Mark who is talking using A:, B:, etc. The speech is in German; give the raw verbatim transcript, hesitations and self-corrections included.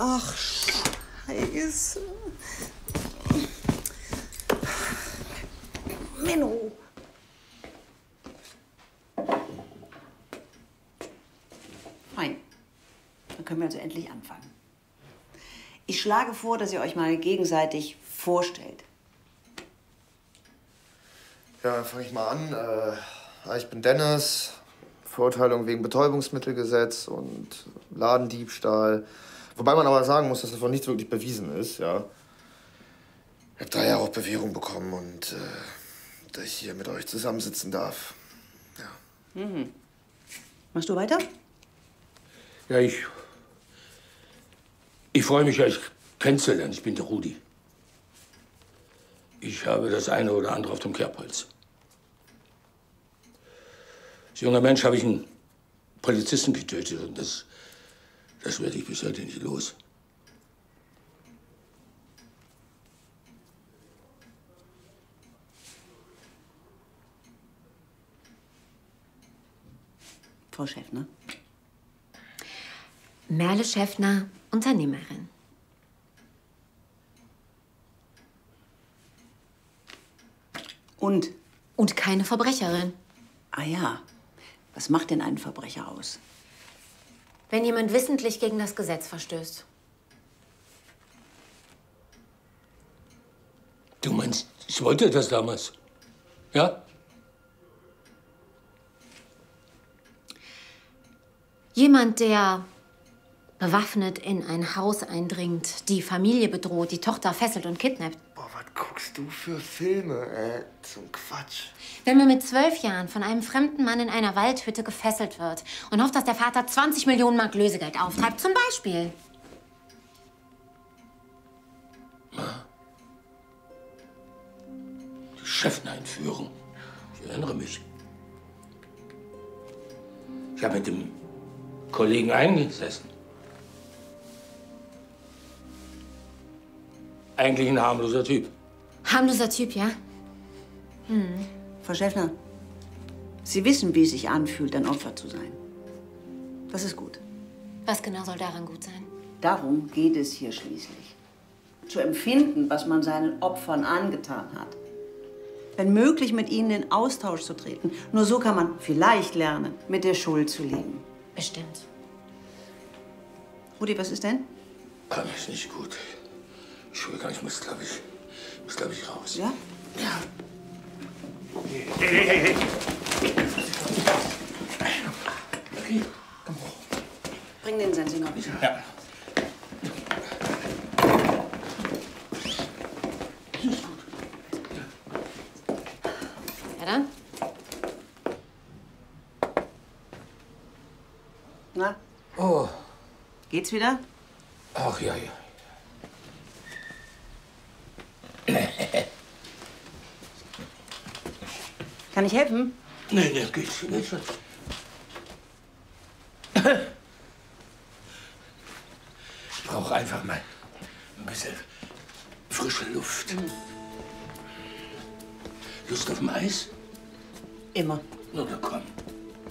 A: Ach, Scheiße. Menno. Fein. Dann können wir also endlich anfangen. Ich schlage vor, dass ihr euch mal gegenseitig vorstellt.
B: Ja, fange ich mal an. Äh, ich bin Dennis. Verurteilung wegen Betäubungsmittelgesetz und Ladendiebstahl. Wobei man aber sagen muss, dass davon nichts wirklich bewiesen ist, ja. Ich habe drei Jahre auf Bewährung bekommen und äh, dass ich hier mit euch zusammensitzen darf. Ja.
A: Mhm. Machst du weiter?
C: Ja, ich... Ich freue mich, euch kennenzulernen. Ich bin der Rudi. Ich habe das eine oder andere auf dem Kerbholz. Als junger Mensch habe ich einen Polizisten getötet und das, das werde ich bis heute nicht los.
A: Frau Schäffner.
D: Merle Schäffner, Unternehmerin.
A: Und?
D: Und keine Verbrecherin.
A: Ah ja. Was macht denn einen Verbrecher aus?
D: Wenn jemand wissentlich gegen das Gesetz verstößt.
C: Du meinst, ich wollte das damals? Ja?
D: Jemand, der bewaffnet in ein Haus eindringt, die Familie bedroht, die Tochter fesselt und kidnappt.
B: Boah, was guckst du für Filme, ey? Zum Quatsch.
D: Wenn man mit zwölf Jahren von einem fremden Mann in einer Waldhütte gefesselt wird und hofft, dass der Vater zwanzig Millionen Mark Lösegeld auftreibt, zum Beispiel.
C: Die Schäffner-Entführung. Ich erinnere mich. Ich habe mit dem Kollegen eingesessen. Eigentlich ein harmloser Typ.
D: Harmloser Typ, ja?
A: Hm. Frau Schäffner, Sie wissen, wie es sich anfühlt, ein Opfer zu sein. Das ist gut.
D: Was genau soll daran gut sein?
A: Darum geht es hier schließlich. Zu empfinden, was man seinen Opfern angetan hat. Wenn möglich, mit ihnen in Austausch zu treten. Nur so kann man vielleicht lernen, mit der Schuld zu leben.
D: Bestimmt.
A: Rudi, was ist denn?
C: Ah, mir ist nicht gut. Entschuldigung, ich muss, glaube ich, muss, glaube ich, raus.
A: Ja?
C: Ja.
B: Hey, hey, hey, hey.
C: Okay, komm hoch.
A: Bring den Sensinger bitte.
C: Ja.
D: Ja dann?
A: Na?
C: Oh.
A: Geht's wieder?
C: Ach, ja, ja.
A: Kann ich helfen?
C: Nee, nee, geht schon, geht schon. Ich brauche einfach mal ein bisschen frische Luft.
A: Mhm.
C: Lust auf dem Eis?
A: Immer.
C: Na, dann komm.